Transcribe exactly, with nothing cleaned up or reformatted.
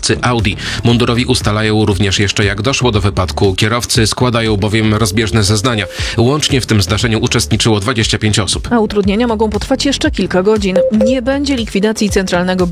kierowcy Audi. Mundurowi ustalają również jeszcze, jak doszło do wypadku kierowcy, składają bowiem rozbieżne zeznania. Łącznie w tym zdarzeniu uczestniczyło dwadzieścia pięć osób. A utrudnienia mogą potrwać jeszcze kilka godzin. Nie będzie likwidacji centralnego